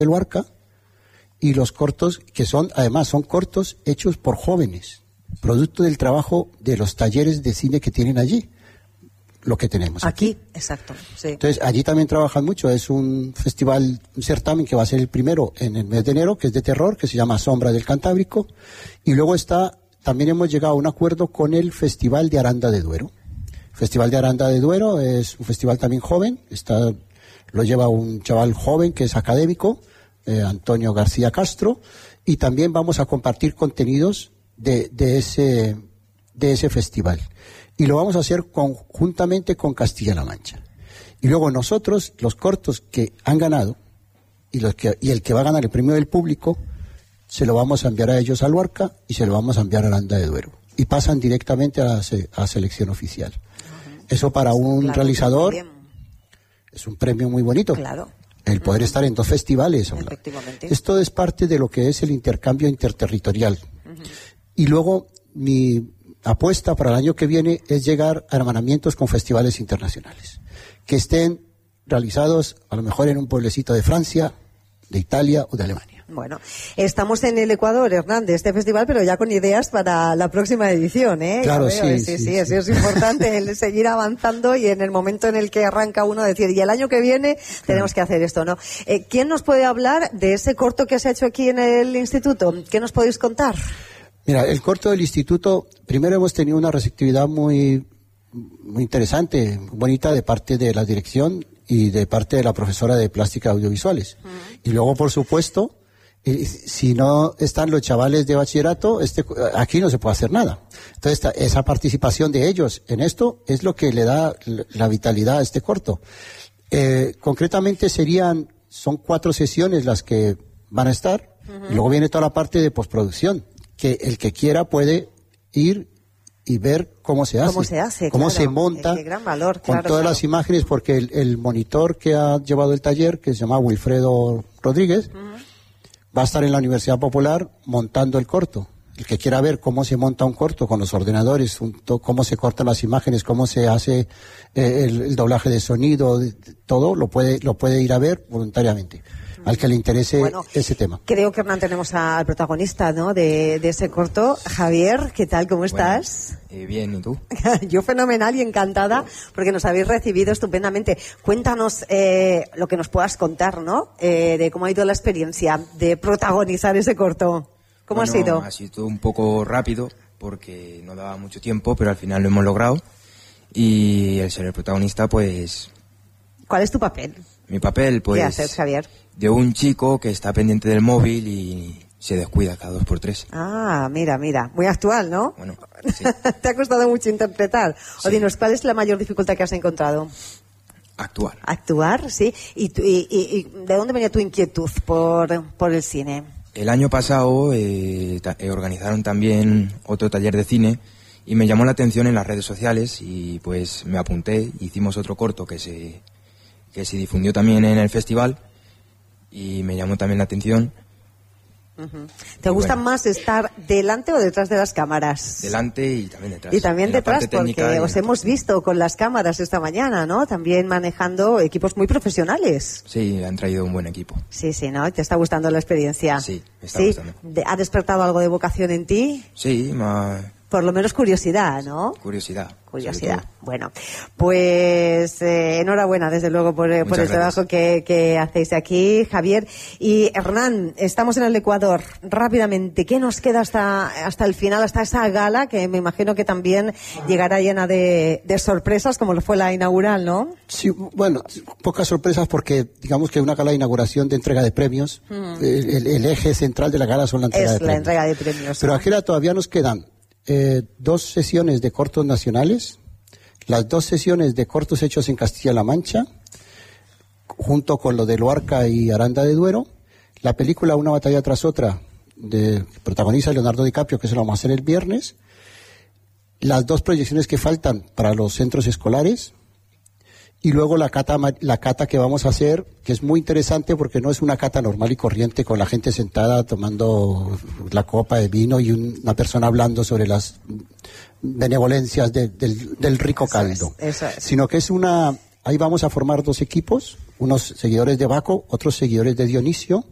de Luarca, y los cortos que además son cortos hechos por jóvenes, producto del trabajo de los talleres de cine que tienen allí. Lo que tenemos aquí. Exacto, sí. Entonces, allí también trabajan mucho. Es un festival, un certamen que va a ser el primero en el mes de enero, que es de terror, que se llama Sombra del Cantábrico. Y luego también hemos llegado a un acuerdo con el Festival de Aranda de Duero. Festival de Aranda de Duero es un festival también joven. Lo lleva un chaval joven que es académico, Antonio García Castro. Y también vamos a compartir contenidos de ese festival. Y lo vamos a hacer conjuntamente con Castilla-La Mancha. Y luego nosotros, los cortos que han ganado, y el que va a ganar el premio del público, se lo vamos a enviar a ellos a Luarca y se lo vamos a enviar a Aranda de Duero. Y pasan directamente a selección oficial. Eso para un realizador es un premio muy bonito. Claro. El poder estar en 2 festivales. Efectivamente. Esto es parte de lo que es el intercambio interterritorial. Y luego mi apuesta para el año que viene es llegar a hermanamientos con festivales internacionales que estén realizados a lo mejor en un pueblecito de Francia, de Italia o de Alemania. Bueno, estamos en el Ecuador, Hernán, de este festival, pero ya con ideas para la próxima edición, ¿eh? Claro, sí, eso es importante, el seguir avanzando y en el momento en el que arranca uno decir, y el año que viene tenemos que hacer esto, ¿no? ¿Quién nos puede hablar de ese corto que se ha hecho aquí en el instituto? ¿Qué nos podéis contar? Mira, el corto del instituto, primero hemos tenido una receptividad muy interesante, muy bonita de parte de la dirección y de parte de la profesora de plástica audiovisuales. Y luego, por supuesto, si no están los chavales de bachillerato, aquí no se puede hacer nada. Entonces, esa participación de ellos en esto es lo que le da la vitalidad a este corto. Concretamente son 4 sesiones las que van a estar, y luego viene toda la parte de postproducción, que el que quiera puede ir y ver cómo se hace, cómo se monta, qué gran valor, con todas las imágenes, porque el monitor que ha llevado el taller, que se llama Wilfredo Rodríguez, va a estar en la Universidad Popular montando el corto. El que quiera ver cómo se monta un corto con los ordenadores, cómo se cortan las imágenes, cómo se hace el doblaje de sonido, todo, lo puede ir a ver voluntariamente. Al que le interese ese tema. Creo que Hernán tenemos al protagonista, ¿no? de ese corto. Javier, ¿qué tal? ¿Cómo estás? Bien, ¿y tú? Yo fenomenal y encantada porque nos habéis recibido estupendamente. Cuéntanos lo que nos puedas contar, ¿no? De cómo ha ido la experiencia de protagonizar ese corto. ¿Cómo ha sido? Ha sido un poco rápido porque no daba mucho tiempo, pero al final lo hemos logrado. Y el ser el protagonista, pues... ¿Cuál es tu papel? Mi papel, pues... ¿Qué haces, Javier? De un chico que está pendiente del móvil y se descuida cada 2x3. Ah, mira. Muy actual, ¿no? Bueno, sí. ¿Te ha costado mucho interpretar? Sí. O dinos, ¿cuál es la mayor dificultad que has encontrado? Actuar. Actuar, sí. ¿Y de dónde venía tu inquietud por el cine? El año pasado organizaron también otro taller de cine y me llamó la atención en las redes sociales y pues me apunté, hicimos otro corto que se difundió también en el festival y me llamó también la atención. ¿Te gusta más estar delante o detrás de las cámaras? Delante y también detrás. Y también detrás, porque os hemos visto con las cámaras esta mañana, ¿no? También manejando equipos muy profesionales. Sí, han traído un buen equipo. Sí, ¿no? ¿Te está gustando la experiencia? Sí, me está gustando. ¿Ha despertado algo de vocación en ti? Sí, Por lo menos curiosidad, ¿no? Curiosidad. Bueno, pues enhorabuena desde luego por el trabajo que hacéis aquí, Javier. Y Hernán, estamos en el Ecuador. Rápidamente, ¿qué nos queda hasta el final, hasta esa gala que me imagino que también llegará llena de sorpresas como lo fue la inaugural, ¿no? Sí, bueno, pocas sorpresas porque digamos que una gala de inauguración de entrega de premios, el eje central de la gala son la entrega de premios. Pero aquí todavía nos quedan 2 sesiones de cortos nacionales, las 2 sesiones de cortos hechos en Castilla-La Mancha, junto con lo de Luarca y Aranda de Duero, la película Una batalla tras otra, que protagoniza Leonardo DiCaprio, que se lo vamos a hacer el viernes, las 2 proyecciones que faltan para los centros escolares, y luego la cata que vamos a hacer, que es muy interesante porque no es una cata normal y corriente con la gente sentada tomando la copa de vino y una persona hablando sobre las benevolencias del rico caldo. Eso es. Sino que ahí vamos a formar 2 equipos, unos seguidores de Baco, otros seguidores de Dionisio,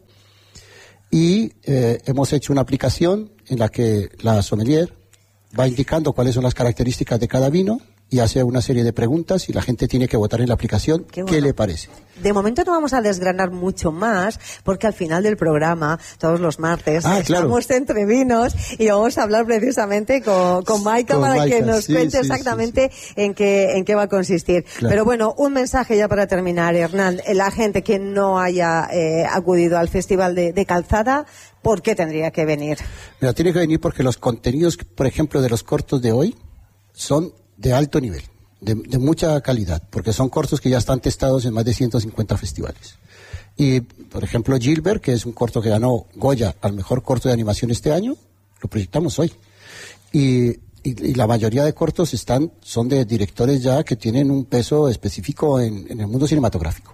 y hemos hecho una aplicación en la que la sommelier va indicando cuáles son las características de cada vino y hace una serie de preguntas y la gente tiene que votar en la aplicación qué le parece. De momento no vamos a desgranar mucho más porque al final del programa, todos los martes, estamos entre vinos y vamos a hablar precisamente con Maika para que nos cuente exactamente en qué va a consistir. Claro. Pero bueno, un mensaje ya para terminar, Hernán. La gente que no haya acudido al Festival de Calzada, ¿por qué tendría que venir? Mira, tiene que venir porque los contenidos, por ejemplo, de los cortos de hoy son de alto nivel, de mucha calidad, porque son cortos que ya están testados en más de 150 festivales. Y, por ejemplo, Gilbert, que es un corto que ganó Goya al mejor corto de animación este año, lo proyectamos hoy. Y la mayoría de cortos son de directores ya que tienen un peso específico en el mundo cinematográfico.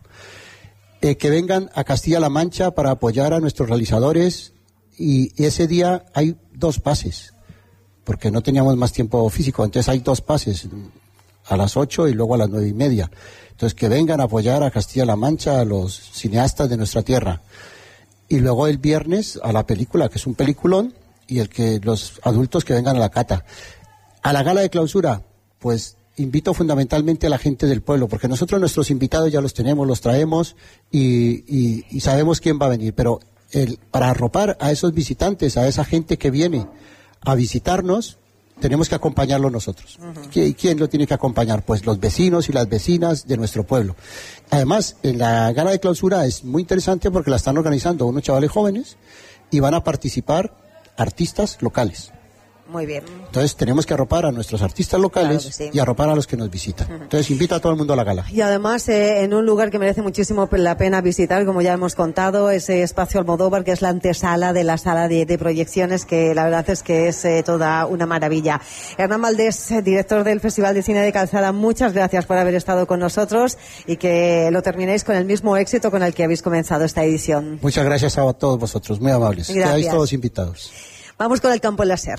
Que vengan a Castilla-La Mancha para apoyar a nuestros realizadores, y ese día hay 2 pases. Porque no teníamos más tiempo físico, entonces hay 2 pases, a las 8 y luego a las 9:30. Entonces que vengan a apoyar a Castilla-La Mancha, a los cineastas de nuestra tierra. Y luego el viernes a la película, que es un peliculón, y los adultos que vengan a la cata. A la gala de clausura, pues invito fundamentalmente a la gente del pueblo, porque nosotros nuestros invitados ya los tenemos, los traemos y sabemos quién va a venir, pero para arropar a esos visitantes, a esa gente que viene a visitarnos, tenemos que acompañarlo nosotros. ¿Quién lo tiene que acompañar? Pues los vecinos y las vecinas de nuestro pueblo. Además, en la gala de clausura es muy interesante porque la están organizando unos chavales jóvenes y van a participar artistas locales. Muy bien. Entonces tenemos que arropar a nuestros artistas locales y arropar a los que nos visitan. Entonces invita a todo el mundo a la gala. Y además en un lugar que merece muchísimo la pena visitar, como ya hemos contado, ese espacio Almodóvar, que es la antesala de la sala de proyecciones, que la verdad es que es toda una maravilla. Hernán Valdés, director del Festival de Cine de Calzada, muchas gracias por haber estado con nosotros y que lo terminéis con el mismo éxito con el que habéis comenzado esta edición. Muchas gracias a todos vosotros, muy amables. Gracias. Quedáis todos invitados. Vamos con el campo láser.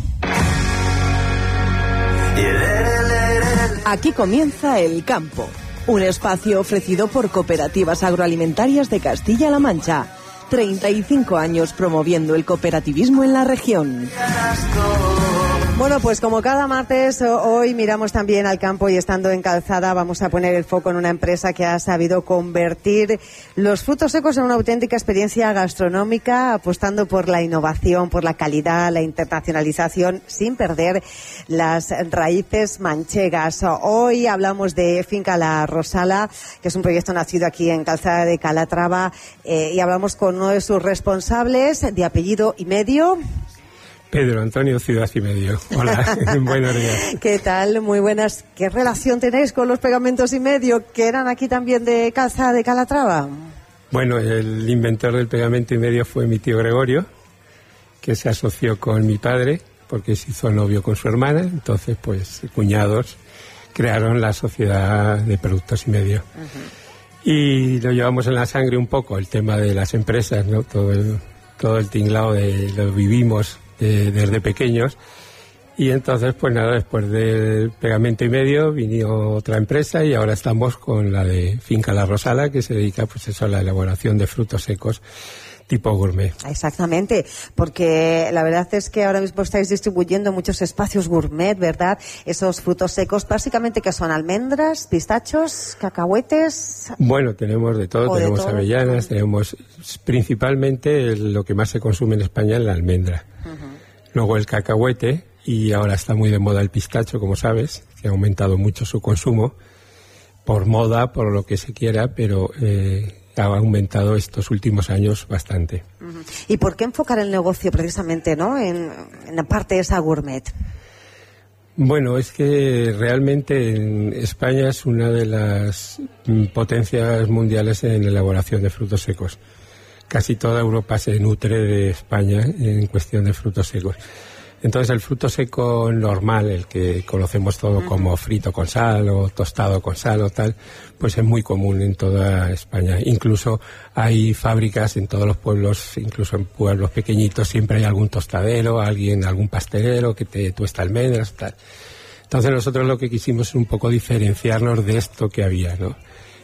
Aquí comienza El Campo, un espacio ofrecido por Cooperativas Agroalimentarias de Castilla-La Mancha. 35 años promoviendo el cooperativismo en la región. Bueno, pues como cada martes, hoy miramos también al campo y estando en Calzada vamos a poner el foco en una empresa que ha sabido convertir los frutos secos en una auténtica experiencia gastronómica, apostando por la innovación, por la calidad, la internacionalización, sin perder las raíces manchegas. Hoy hablamos de Finca La Rosala, que es un proyecto nacido aquí en Calzada de Calatrava, y hablamos con uno de sus responsables, de apellido y medio. Pedro Antonio Ciudad y Medio. Hola, buenos días. ¿Qué tal? Muy buenas. ¿Qué relación tenéis con los pegamentos y medio, que eran aquí también de Calzada de Calatrava? Bueno, el inventor del pegamento y medio fue mi tío Gregorio, que se asoció con mi padre, porque se hizo novio con su hermana, entonces pues cuñados crearon la sociedad de productos y medio. Y lo llevamos en la sangre un poco, el tema de las empresas, ¿no? Todo el tinglado lo vivimos desde pequeños, y entonces pues nada, después del pegamento y medio vino otra empresa y ahora estamos con la de Finca La Rosala, que se dedica pues eso a la elaboración de frutos secos tipo gourmet. Exactamente, porque la verdad es que ahora mismo estáis distribuyendo muchos espacios gourmet, ¿verdad? Esos frutos secos, básicamente, que son almendras, pistachos, cacahuetes. Bueno, tenemos de todo, tenemos avellanas, tenemos principalmente lo que más se consume en España es la almendra. Luego el cacahuete, y ahora está muy de moda el pistacho, como sabes, que ha aumentado mucho su consumo, por moda, por lo que se quiera, pero ha aumentado estos últimos años bastante. ¿Y por qué enfocar el negocio precisamente, ¿no?, en la parte de esa gourmet? Bueno, es que realmente España es una de las potencias mundiales en elaboración de frutos secos. Casi toda Europa se nutre de España en cuestión de frutos secos. Entonces el fruto seco normal, el que conocemos todo como frito con sal o tostado con sal o tal, pues es muy común en toda España. Incluso hay fábricas en todos los pueblos, incluso en pueblos pequeñitos, siempre hay algún tostadero, algún pastelero que te tuesta almendras, tal. Entonces nosotros lo que quisimos es un poco diferenciarnos de esto que había, ¿no?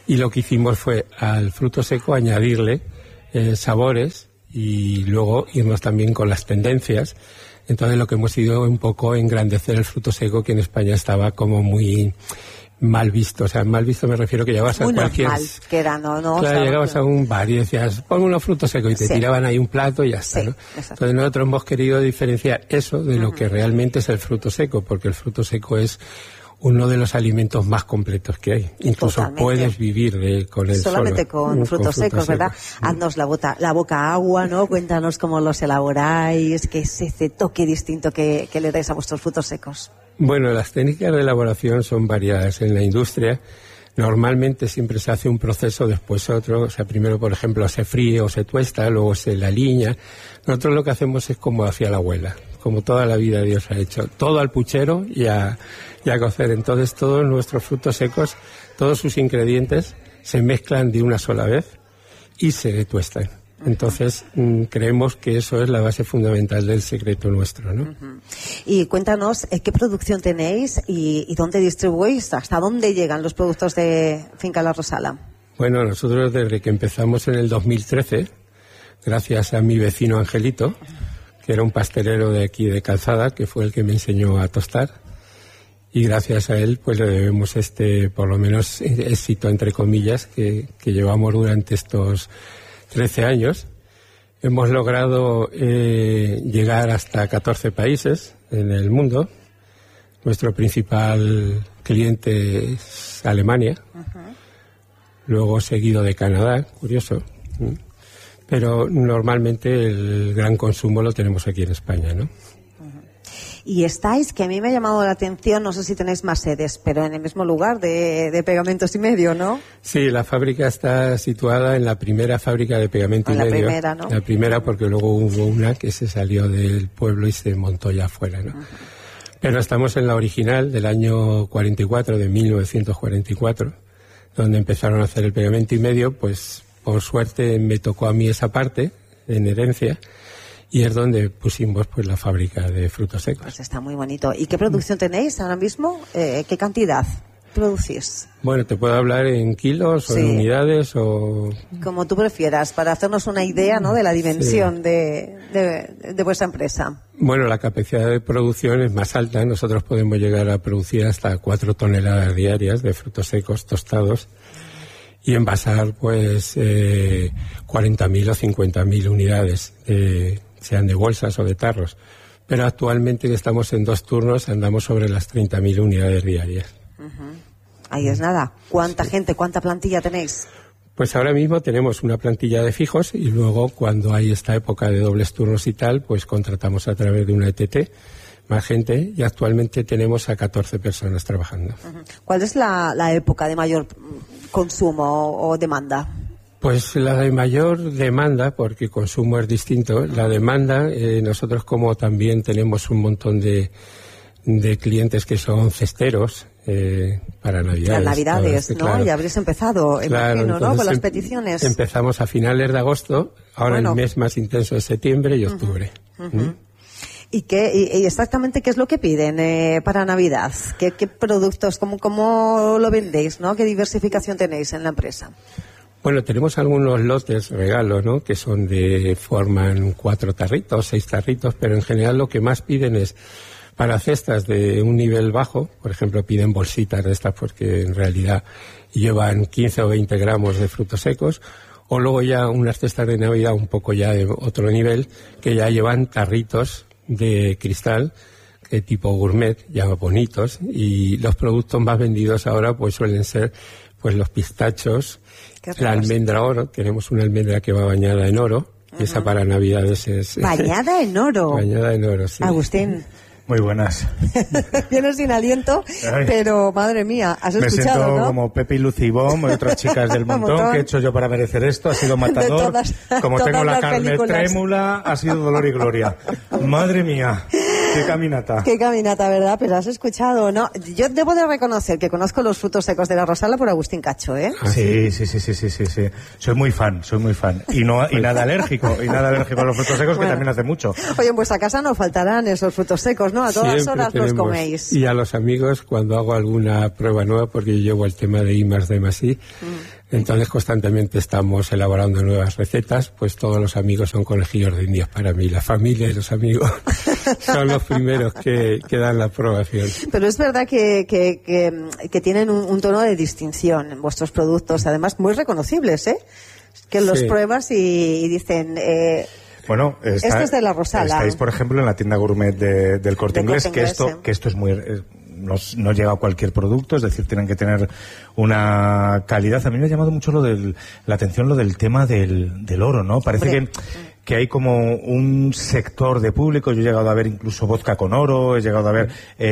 y lo que hicimos fue al fruto seco añadirle sabores y luego irnos también con las tendencias. Entonces lo que hemos ido un poco engrandecer el fruto seco, que en España estaba como muy mal visto. O sea, mal visto me refiero que llegabas a cualquier... Muy normal, que era, ¿no? Claro, o sea, llegabas a un bar y decías, ponme unos frutos secos, y te tiraban ahí un plato y ya está, ¿no? Exacto. Entonces nosotros hemos querido diferenciar eso de lo que realmente es el fruto seco, porque el fruto seco es uno de los alimentos más completos que hay. Incluso puedes vivir con él solamente solo, con frutos secos, ¿verdad? Haznos la boca agua, ¿no? Cuéntanos cómo los elaboráis, qué es ese toque distinto que le dais a vuestros frutos secos. Bueno, las técnicas de elaboración son variadas. En la industria normalmente siempre se hace un proceso, después otro. O sea, primero, por ejemplo, se fríe o se tuesta, luego se la aliña. Nosotros lo que hacemos es como hacía la abuela, como toda la vida Dios ha hecho. Todo al puchero y a cocer. Entonces todos nuestros frutos secos, todos sus ingredientes se mezclan de una sola vez y se tuestan. Entonces creemos que eso es la base fundamental del secreto nuestro, ¿no? Y cuéntanos qué producción tenéis y dónde distribuís, hasta dónde llegan los productos de Finca La Rosala. Bueno, nosotros desde que empezamos en el 2013, gracias a mi vecino Angelito, que era un pastelero de aquí de Calzada, que fue el que me enseñó a tostar, y gracias a él pues le debemos por lo menos éxito entre comillas que llevamos durante estos 13 años. Hemos logrado llegar hasta 14 países en el mundo. Nuestro principal cliente es Alemania, luego seguido de Canadá, curioso. Pero normalmente el gran consumo lo tenemos aquí en España, ¿no? Y estáis, que a mí me ha llamado la atención, no sé si tenéis más sedes, pero en el mismo lugar de Pegamentos y Medio, ¿no? Sí, la fábrica está situada en la primera fábrica de Pegamento y Medio. La primera, ¿no? La primera, porque luego hubo una que se salió del pueblo y se montó ya afuera, ¿no? Pero estamos en la original del año 44, de 1944, donde empezaron a hacer el Pegamento y Medio. Pues por suerte me tocó a mí esa parte en herencia. Y es donde pusimos pues la fábrica de frutos secos. Pues está muy bonito. ¿Y qué producción tenéis ahora mismo? ¿Qué cantidad producís? Bueno, te puedo hablar en kilos o en unidades o... Como tú prefieras, para hacernos una idea, ¿no?, de la dimensión de vuestra empresa. Bueno, la capacidad de producción es más alta. Nosotros podemos llegar a producir hasta 4 toneladas diarias de frutos secos tostados y envasar pues 40.000 o 50.000 unidades sean de bolsas o de tarros. Pero actualmente que estamos en 2 turnos andamos sobre las 30.000 unidades diarias. Ahí es nada. ¿Cuánta gente, cuánta plantilla tenéis? Pues ahora mismo tenemos una plantilla de fijos y luego cuando hay esta época de dobles turnos y tal, pues contratamos a través de una ETT más gente y actualmente tenemos a 14 personas trabajando. ¿Cuál es la época de mayor consumo o demanda? Pues la de mayor demanda, porque consumo es distinto. La demanda, nosotros como también tenemos un montón de clientes que son cesteros para Navidades. Las Navidades, ¿no? Claro. Ya habréis empezado, imagino, ¿no?, con las peticiones. Empezamos a finales de agosto, ahora el mes más intenso es septiembre y octubre. ¿Y exactamente qué es lo que piden para Navidad? ¿Qué productos, cómo lo vendéis, ¿no? ¿Qué diversificación tenéis en la empresa? Bueno, tenemos algunos lotes regalos, ¿no?, que forman 4 tarritos, 6 tarritos, pero en general lo que más piden es para cestas de un nivel bajo. Por ejemplo, piden bolsitas de estas porque en realidad llevan 15 o 20 gramos de frutos secos, o luego ya unas cestas de Navidad un poco ya de otro nivel, que ya llevan tarritos de cristal, tipo gourmet, ya bonitos, y los productos más vendidos ahora pues suelen ser pues los pistachos, la almendra oro. Tenemos una almendra que va bañada en oro, y esa para Navidades es... ¿Bañada en oro? Bañada en oro, sí. Agustín. Muy buenas. Vienes sin aliento, pero madre mía, has escuchado, me siento, ¿no? como Pepe y Lucy Bomb, otras chicas del montón. ¿Qué he hecho yo para merecer esto? Ha sido matador. Como tengo la carne trémula, ha sido dolor y gloria. Madre mía. Qué caminata. Qué caminata, ¿verdad? Pero has escuchado, ¿no? Yo debo de reconocer que conozco los frutos secos de la Rosala por Agustín Cacho, ¿eh? Sí. Soy muy fan. Y nada alérgico a los frutos secos, que también hace mucho. Oye, en vuestra casa no faltarán esos frutos secos, ¿no? A todas Siempre horas los coméis. Y a los amigos, cuando hago alguna prueba nueva, porque yo llevo el tema de I+D+I, entonces constantemente estamos elaborando nuevas recetas, pues todos los amigos son conejillos de indias para mí. La familia y los amigos son los primeros que dan la aprobación. Pero es verdad que tienen un tono de distinción en vuestros productos, además muy reconocibles, ¿eh? Que los pruebas y dicen... Bueno, esto es de la Rosala. Estáis, por ejemplo, en la tienda gourmet del Corte Inglés, que esto es muy... No llega a cualquier producto, es decir, tienen que tener una calidad. A mí me ha llamado mucho la atención lo del tema del oro, ¿no? Parece que hay como un sector de público. Yo he llegado a ver incluso vodka con oro, he llegado a ver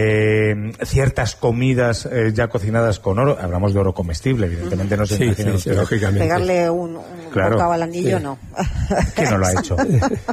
ciertas comidas ya cocinadas con oro. Hablamos de oro comestible, evidentemente no se imagina usted, lógicamente. Pegarle un bocado al anillo, no. ¿Quién no lo ha hecho?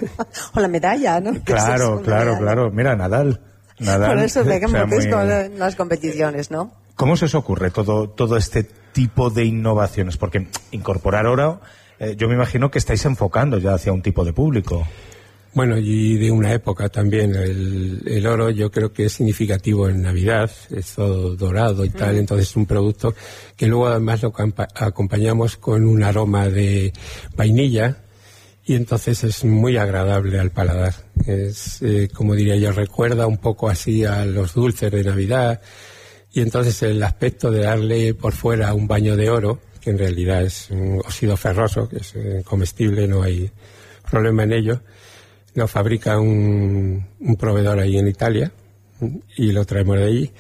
O la medalla, ¿no? Claro. Mira, Nadal. Por eso con las competiciones, ¿no? ¿Cómo se os ocurre todo este tipo de innovaciones? Porque incorporar oro, yo me imagino que estáis enfocando ya hacia un tipo de público. Bueno, y de una época también. El oro yo creo que es significativo en Navidad, es todo dorado y tal, entonces es un producto que luego además lo acompañamos con un aroma de vainilla, y entonces es muy agradable al paladar. Es, como diría yo, recuerda un poco así a los dulces de Navidad, y entonces el aspecto de darle por fuera un baño de oro, que en realidad es un óxido ferroso, que es comestible, no hay problema en ello, lo fabrica un proveedor ahí en Italia, y lo traemos de allí.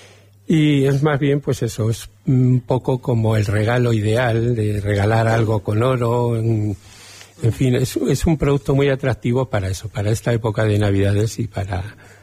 Y es más bien, pues eso, es un poco como el regalo ideal, de regalar algo con oro. En fin, es un producto muy atractivo para eso, para esta época de Navidades y para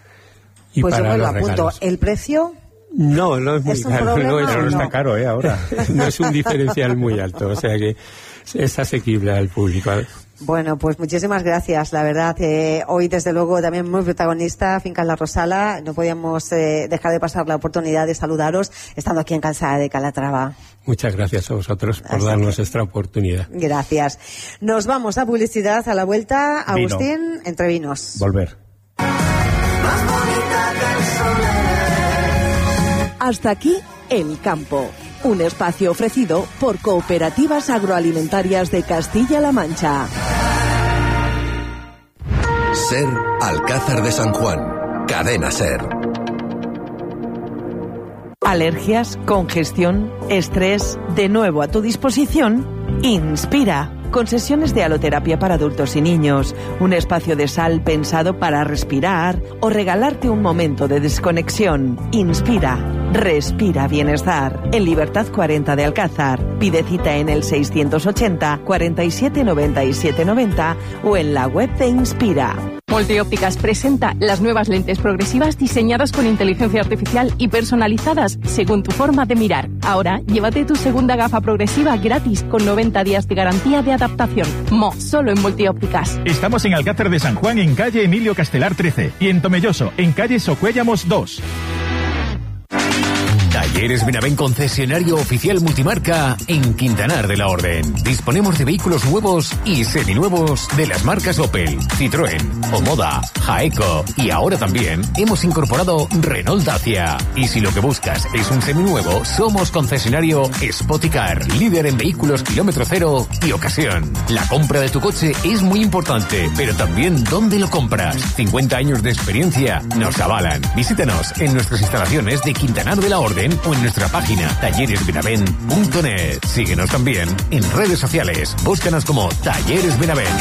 pues para yo me lo los apunto. regalos. ¿El precio? No es muy caro. No está caro, ahora. No es un diferencial muy alto, o sea que es asequible al público. Bueno, pues muchísimas gracias, la verdad. Hoy, desde luego, también muy protagonista Fincas La Rosala. No podíamos dejar de pasar la oportunidad de saludaros estando aquí en Calzada de Calatrava. Muchas gracias a vosotros por darnos esta oportunidad. Gracias. Nos vamos a publicidad a la vuelta. Agustín, Vino. entre vinos. Volver. Hasta aquí El Campo, un espacio ofrecido por Cooperativas Agroalimentarias de Castilla-La Mancha. SER Alcázar de San Juan, Cadena SER. Alergias, congestión, estrés, de nuevo a tu disposición, Inspira. Con sesiones de aloterapia para adultos y niños, un espacio de sal pensado para respirar o regalarte un momento de desconexión. Inspira, respira bienestar. En Libertad 40 de Alcázar. Pide cita en el 680 47 97 90 o en la web de Inspira. Multiópticas presenta las nuevas lentes progresivas diseñadas con inteligencia artificial y personalizadas según tu forma de mirar. Ahora, llévate tu segunda gafa progresiva gratis con 90 días de garantía de adaptación. Solo en Multiópticas. Estamos en Alcázar de San Juan, en calle Emilio Castelar 13, y en Tomelloso, en calle Socuéllamos 2. Talleres Benavent, concesionario oficial multimarca en Quintanar de la Orden. Disponemos de vehículos nuevos y seminuevos de las marcas Opel, Citroën, Omoda, Jaeco y ahora también hemos incorporado Renault Dacia. Y si lo que buscas es un seminuevo, somos concesionario Spoticar, líder en vehículos kilómetro cero y ocasión. La compra de tu coche es muy importante, pero también dónde lo compras. 50 años de experiencia nos avalan. Visítanos en nuestras instalaciones de Quintanar de la Orden o en nuestra página talleresbenavent.net. Síguenos también en redes sociales. Búscanos como Talleres Benavent.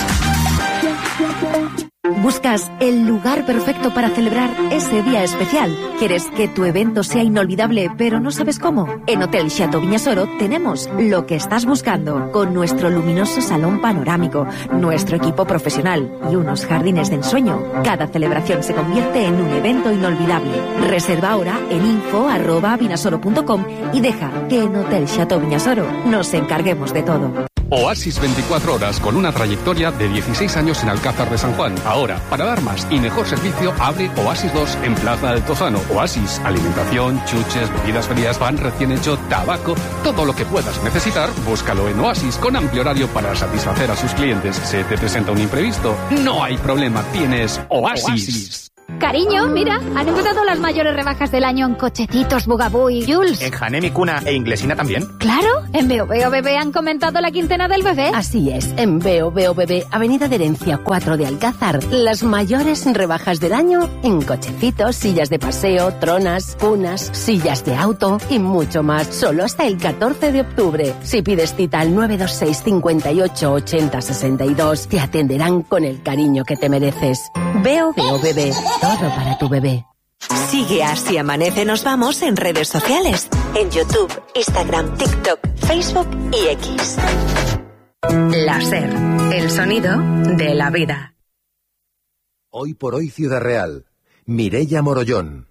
¿Buscas el lugar perfecto para celebrar ese día especial? ¿Quieres que tu evento sea inolvidable pero no sabes cómo? En Hotel Chateau Viñasoro tenemos lo que estás buscando, con nuestro luminoso salón panorámico, nuestro equipo profesional y unos jardines de ensueño. Cada celebración se convierte en un evento inolvidable. Reserva ahora en info@vinasoro.com y deja que en Hotel Chateau Viñasoro nos encarguemos de todo. Oasis 24 horas con una trayectoria de 16 años en Alcázar de San Juan. Ahora, para dar más y mejor servicio, abre Oasis 2 en Plaza Altozano. Oasis, alimentación, chuches, bebidas frías, pan recién hecho, tabaco, todo lo que puedas necesitar, búscalo en Oasis con amplio horario para satisfacer a sus clientes. ¿Se te presenta un imprevisto? No hay problema, tienes Oasis. Cariño, mira, han empezado las mayores rebajas del año en cochecitos, Bugaboo y Jules. ¿En Hanemi, Cuna e Inglesina también? Claro, en Veo Bebé han comentado la quincena del bebé. Así es, en Veo Bebé, Avenida de Herencia 4 de Alcázar, las mayores rebajas del año en cochecitos, sillas de paseo, tronas, cunas, sillas de auto y mucho más, solo hasta el 14 de octubre. Si pides cita al 926 58 80 62, te atenderán con el cariño que te mereces. Veo Bebé. Todo para tu bebé. Sigue a Si Amanece Nos Vamos en redes sociales. En YouTube, Instagram, TikTok, Facebook y X. La SER, el sonido de la vida. Hoy por hoy Ciudad Real. Mireia Morollón.